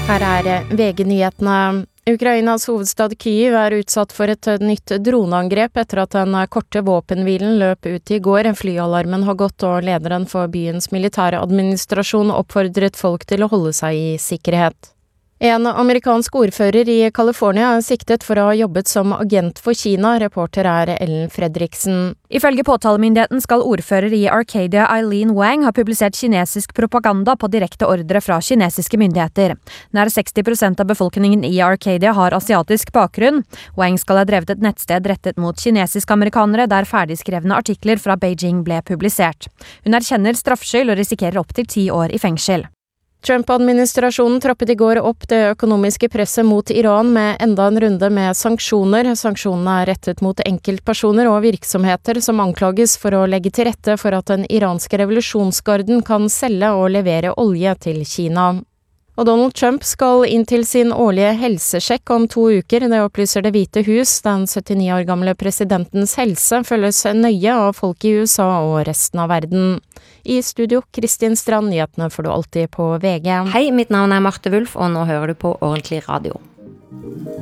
Her VG-nyhetene. Ukrainas hovedstad Kyiv utsatt for et nytt droneangrep etter at den korte våpenhvilen løp ut I går. Flyalarmen har gått, og lederen for byens militære administrasjon oppfordret folk til å holde seg I sikkerhet. En amerikansk ordfører I California siktet for å ha jobbet som agent for Kina. Reporter Ellen Fredriksen. Ifølge påtalemyndigheten skal ordfører I Arcadia Eileen Wang ha publisert kinesisk propaganda på direkte ordre fra kinesiske myndigheter. Nær 60% av befolkningen I Arcadia har asiatisk bakgrunn. Wang skal ha drevet et nettsted rettet mot kinesisk-amerikanere der ferdigskrevne artikler fra Beijing ble publisert. Hun erkjenner straffskyld og risikerer opp til 10 år I fengsel. Trump-administrasjonen trappet I går opp det økonomiske presset mot Iran med enda en runde med sanksjoner. Sanksjonene rettet mot enkeltpersoner og virksomheter som anklages for å legge til rette for at den iranske revolusjonsgarden kan selge og levere olje til Kina. Og Donald Trump skal inn til sin årlige helsesjekk om 2 uker. Det opplyser Det hvite hus. Den 79 år gamle presidentens helse følges nøye av folk I USA og resten av verden. I studio, Kristin Strand, nyhetene får du alltid på VG. Hei, mitt navn Marte Wulf, og nå hører du på Ordentlig Radio.